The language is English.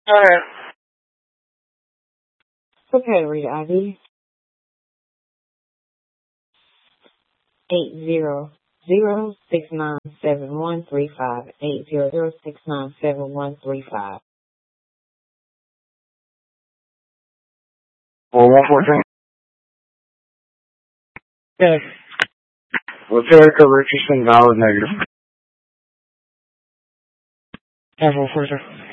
Alright. Okay, read ID 800697135. 800697135. Well, 114. Yes. What's Erica Richardson, valid negative? That's 114.